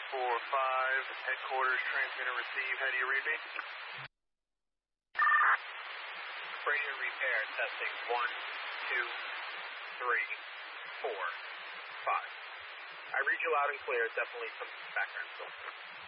headquarters, transmit and receive. How do you read me? Radio repair, testing 1, 2, 3, 4, 5. I read you loud and clear, definitely some background still.